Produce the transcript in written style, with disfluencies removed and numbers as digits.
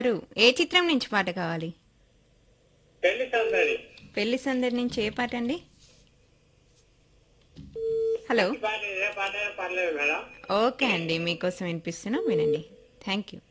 ఏ చిత్రం నుంచి పాట కావాలి? పెళ్లి సందడి. పెళ్లి సందడి నుంచి ఏ పాట అండి? హలో. మంచి పాట ఏ పాట అయినా పర్లేదు మేడం. ఓకే అండి, మీకోసం వినిపిస్తున్నాం, వినండి. Thank you.